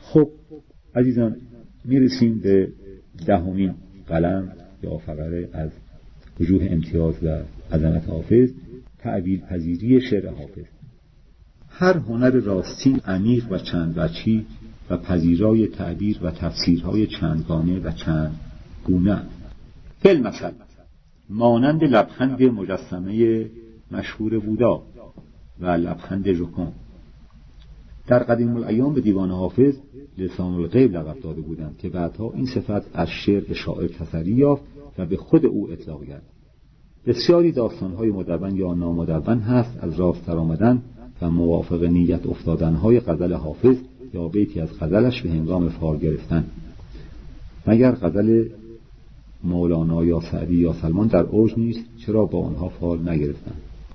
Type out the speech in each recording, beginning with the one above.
خب عزیزان، میرسیم به 10مین قلم یا فقره از وجوه امتیاز و عظمت حافظ، تعبیر پذیری شعر حافظ. هر هنر راستین عمیق و چند وجهی و پذیرای تعبیر و تفسیرهای چندگانه و چند گونه. مثلا مانند لبخند مجسمه مشهور بودا و لبخند ژکون. در قدیم الایام به دیوان حافظ لسان الغیب لقب داده بودند که بعدها این صفت از شعر شاعر تسری یافت و به خود او اطلاق گردید. بسیاری داستانهای مدون یا نامدون هست از راست آمدن و موافق نیت افتادنهای غزل حافظ یا بیتی از غزلش به هنگام فال گرفتن. مگر غزل مولانا یا سعدی یا سلمان در اوج نیست؟ چرا با آنها فال نگرفتن؟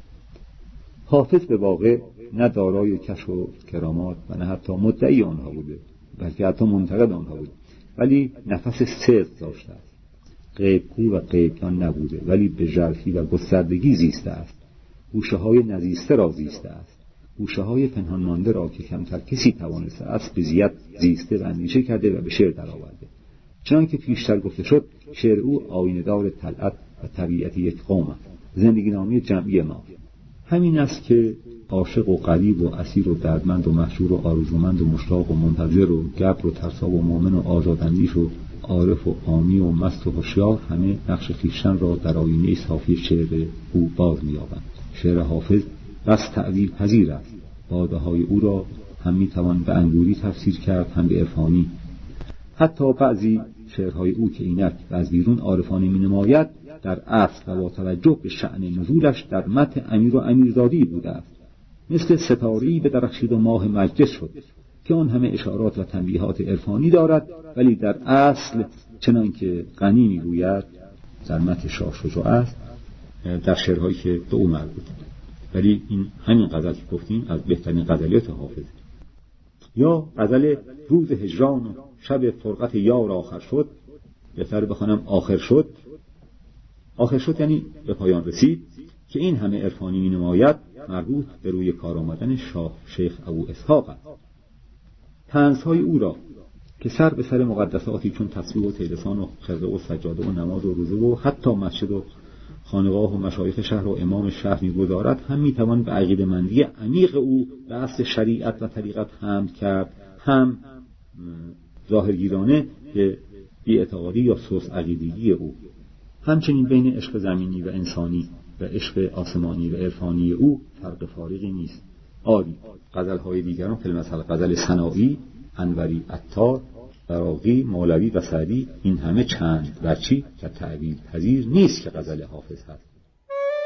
حافظ به واقع نه دارای کشف و کرامات و نه حتی مدعی آنها بوده، بلکه حتی منتقد آنها بود، ولی نفس صدق داشته است. غیبگو و غیبدان نبوده، ولی به ژرفی و گستردگی زیسته است. گوشه‌های نزیسته را زیسته است. گوشه‌های پنهان مانده را که کمتر کسی توانسته است به زیاد زیسته و اندیشه کرده و به شعر درآورده. چنانکه پیشتر گفته شد، شعر او آیینه‌دار طلعت و طبیعت یک قوم است، زندگی نامه جمعی ما. همین است که عاشق و غریب و اسیر و دردمند و محشور و آرزومند و مشتاق و منتظر و گبر و ترسا و مؤمن و آزاداندیش و عارف و عامی و مست و هوشیار همه نقش خویشتن را در آینه صافی شعر او باز می‌یابند. شعر حافظ بس تأویل پذیر است. باده‌های او را هم می‌توان به انگوری تفسیر کرد، هم به عرفانی. حتی بعضی شعرهای او که اینک و از بیرون عارفانه می‌نماید، در اصل و با توجه به شأن نزولش در متن امیر و امیرزادی بوده است. مثل ستاره‌ای به درخشید و ماه مجلس شد که آن همه اشارات و تنبیهات عرفانی دارد، ولی در اصل چنانکه غنی می‌گوید در متن شاه شجاع است، در شعرهایی که به او مربوط. ولی این همین غزل که گفتیم از بهترین غزلیات حافظ. یا غزل روز هجران و شب فرقت یار آخر شد، بهتر بخوانم آخر شد. آخر شد یعنی به پایان رسید، که این همه عرفانی می نماید، مربوط به روی کار آمدن شاه شیخ ابو اسحاق است. طنزهای او را که سر به سر مقدساتی چون تسبیح و طیلسان و خرقه و سجاده و نماز و روزه و حتی مسجد و خانقاه و مشایخ شهر و امام شهر می‌گذارد، هم می‌توان به عقیده‌مندی عمیق او به اصل شریعت و طریقت حمد کرد، هم ظاهرگیرانه به بی‌اعتقادی یا سوس عقیدگی او. همچنین بین عشق زمینی و انسانی و عشق آسمانی و عرفانی او فرق فارقی نیست. آری غزل‌های دیگران فی‌المثل غزل سنایی، انوری، عطار، عراقی، مولوی و سعدی، این همه چند وجهی و تعبیر پذیر نیست که غزل حافظ هست.